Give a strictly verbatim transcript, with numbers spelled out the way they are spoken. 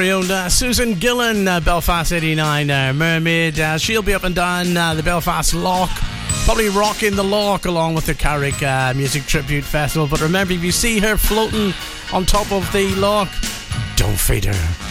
Own, uh, Susan Gillan, uh, Belfast eighty-nine, uh, Mermaid. Uh, she'll be up and down uh, the Belfast Loch, probably rocking the Loch along with the Carrick uh, Music Tribute Festival. But remember, if you see her floating on top of the Loch, don't feed her.